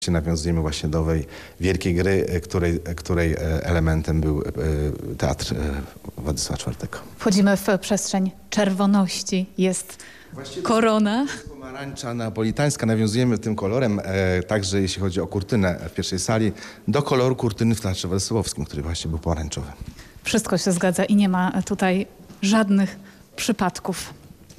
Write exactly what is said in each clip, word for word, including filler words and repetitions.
Nawiązujemy właśnie do owej wielkiej gry, której, której elementem był teatr Władysława czwartego. Wchodzimy w przestrzeń czerwoności. Jest Właściwie korona. To jest pomarańcza neapolitańska. Nawiązujemy tym kolorem, e, także jeśli chodzi o kurtynę w pierwszej sali, do koloru kurtyny w Teatrze Władysławowskim, który właśnie był pomarańczowy. Wszystko się zgadza i nie ma tutaj żadnych przypadków.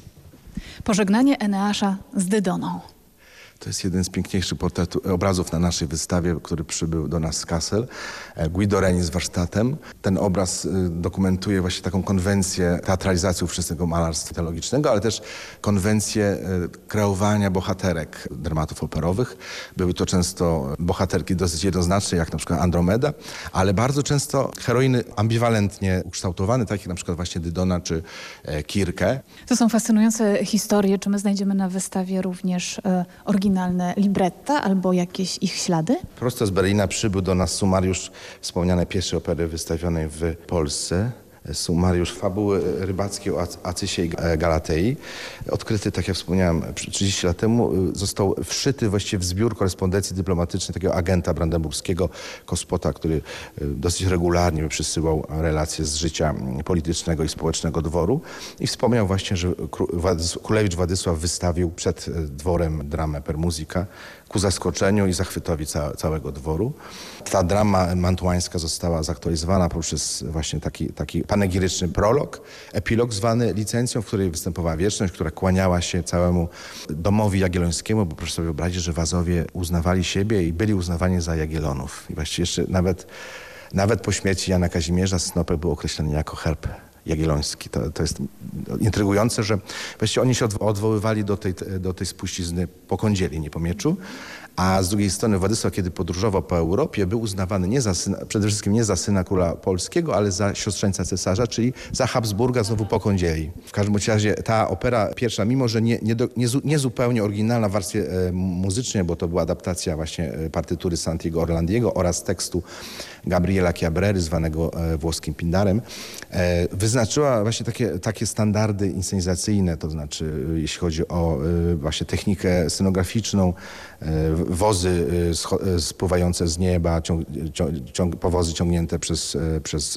Pożegnanie Eneasza z Dydoną. To jest jeden z piękniejszych portretu, obrazów na naszej wystawie, który przybył do nas z Kassel. Guido Reni z warsztatem. Ten obraz dokumentuje właśnie taką konwencję teatralizacji ówczesnego malarstwa teologicznego, ale też konwencję kreowania bohaterek dramatów operowych. Były to często bohaterki dosyć jednoznaczne, jak na przykład Andromeda, ale bardzo często heroiny ambiwalentnie ukształtowane, takie jak na przykład właśnie Dydona czy Kirkę. To są fascynujące historie. Czy my znajdziemy na wystawie również e, oryginalne libretta albo jakieś ich ślady? Prosto z Berlina przybył do nas sumariusz wspomnianej pierwszej opery wystawionej w Polsce. Sumariusz fabuły rybackiej o Acysie i Galatei. Odkryty, tak jak wspomniałem, trzydzieści lat temu, został wszyty właściwie w zbiór korespondencji dyplomatycznej takiego agenta brandenburskiego, Kospota, który dosyć regularnie przysyłał relacje z życia politycznego i społecznego dworu i wspomniał właśnie, że królewicz Władysław wystawił przed dworem dramę Per Musica ku zaskoczeniu i zachwytowi ca całego dworu. Ta drama mantuańska została zaktualizowana poprzez właśnie taki, taki panegiryczny prolog, epilog zwany licencją, w której występowała wieczność, która kłaniała się całemu domowi jagiellońskiemu, bo proszę sobie wyobrazić, że Wazowie uznawali siebie i byli uznawani za Jagiellonów. I właściwie jeszcze nawet, nawet po śmierci Jana Kazimierza snopek był określony jako herb jagielloński. To, to jest intrygujące, że właściwie oni się odwoływali do tej, do tej spuścizny po kądzieli, nie po mieczu. A z drugiej strony Władysław, kiedy podróżował po Europie, był uznawany nie za syna, przede wszystkim nie za syna króla polskiego, ale za siostrzeńca cesarza, czyli za Habsburga znowu po kądzieli. W każdym razie ta opera pierwsza, mimo że nie, nie, do, nie, nie zupełnie oryginalna w warstwie e, muzycznej, bo to była adaptacja właśnie partytury Santiago Orlandiego oraz tekstu Gabriela Chiabrery, zwanego e, włoskim Pindarem, e, wyznaczyła właśnie takie, takie standardy inscenizacyjne, to znaczy jeśli chodzi o e, właśnie technikę scenograficzną, e, wozy spływające z nieba, ciąg, ciąg, powozy ciągnięte przez, przez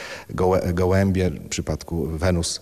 gołę, gołębie, w przypadku Wenus.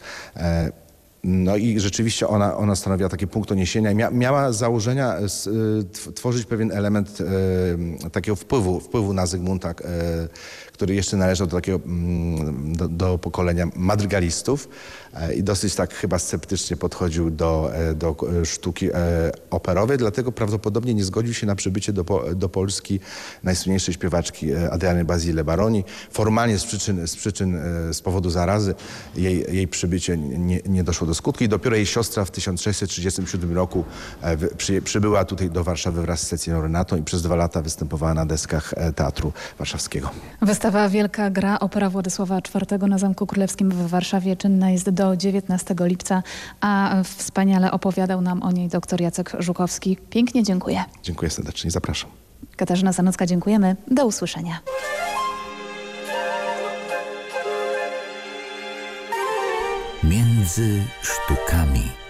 No i rzeczywiście ona, ona stanowiła taki punkt odniesienia i mia, miała z założenia tworzyć pewien element e, takiego wpływu, wpływu na Zygmunta, e, który jeszcze należał do takiego do, do pokolenia madrygalistów e, i dosyć tak chyba sceptycznie podchodził do, e, do sztuki e, operowej, dlatego prawdopodobnie nie zgodził się na przybycie do, do Polski najsłynniejszej śpiewaczki Adriany Basile Baroni. Formalnie z przyczyn, z, przyczyn, e, z powodu zarazy jej, jej przybycie nie, nie doszło do skutku i dopiero jej siostra w tysiąc sześćset trzydziestym siódmym roku e, przy, przybyła tutaj do Warszawy wraz z Cecilią Renatą i przez dwa lata występowała na deskach e, Teatru Warszawskiego. Wystawa Wielka Gra, opera Władysława czwartego na Zamku Królewskim w Warszawie czynna jest do dziewiętnastego lipca, a wspaniale opowiadał nam o niej dr Jacek Żukowski. Pięknie dziękuję. Dziękuję serdecznie, zapraszam. Katarzyna Sanocka, dziękujemy. Do usłyszenia. Między sztukami.